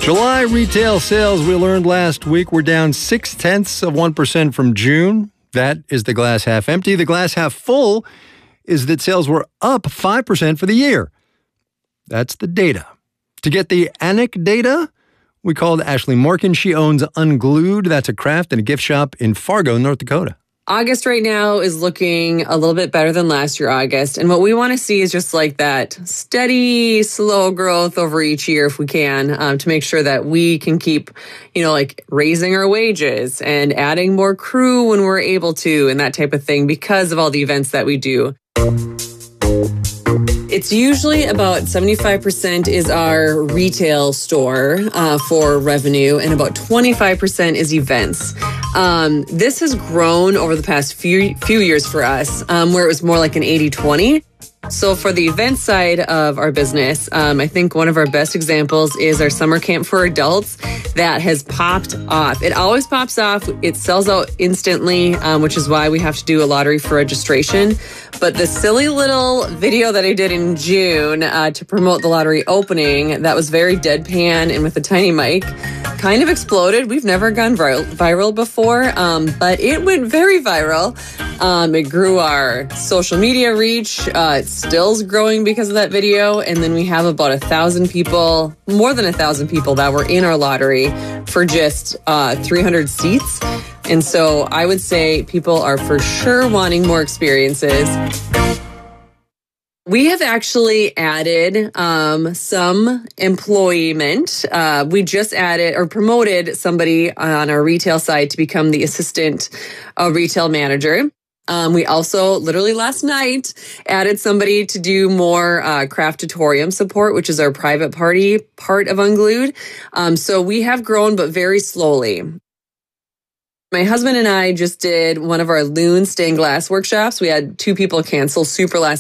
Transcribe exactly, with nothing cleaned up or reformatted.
July retail sales, we learned last week, were down six tenths of one percent from June. That is the glass half empty. The glass half full is that sales were up five percent for the year. That's the data. To get the anecdata, we called Ashley Morgan. She owns Unglued. That's a craft and a gift shop in Fargo, North Dakota. August right now is looking a little bit better than last year, August. And what we want to see is just like that steady, slow growth over each year if we can, um, to make sure that we can keep, you know, like raising our wages and adding more crew when we're able to and that type of thing because of all the events that we do. It's usually about seventy-five percent is our retail store uh, for revenue, and about twenty-five percent is events. Um, this has grown over the past few few years for us, um, where it was more like an eighty twenty. So for the event side of our business, um, I think one of our best examples is our summer camp for adults that has popped off. It always pops off. It sells out instantly, um, which is why we have to do a lottery for registration. But the silly little video that I did in June uh, to promote the lottery opening, that was very deadpan and with a tiny mic, kind of exploded. We've never gone viral, viral before, um, but it went very viral. Um, it grew our social media reach. Uh, it still's growing because of that video. And then we have about a thousand people, more than a thousand people that were in our lottery for just uh, three hundred seats. And so I would say people are for sure wanting more experiences. We have actually added um, some employment. Uh, we just added or promoted somebody on our retail side to become the assistant uh, retail manager. Um, we also, literally last night, added somebody to do more uh, craftatorium support, which is our private party part of Unglued. Um, so we have grown, but very slowly. My husband and I just did one of our Loon stained glass workshops. We had two people cancel super last